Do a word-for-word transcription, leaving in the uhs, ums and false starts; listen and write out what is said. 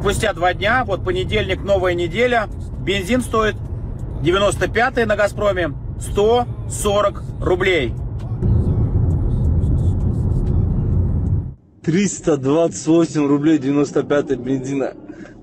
Спустя два дня, вот понедельник, новая неделя, бензин стоит девяносто пятый на Газпроме сто сорок рублей. триста двадцать восемь рублей девяносто пятый бензина.